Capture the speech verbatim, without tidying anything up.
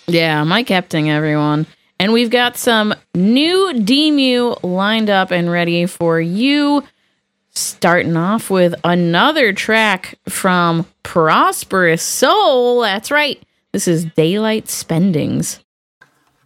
Yeah, Mike Epting, everyone. And we've got some new D-Mew lined up and ready for you. Starting off with another track from Prosperous Soul. That's right. This is Daylight Spendings.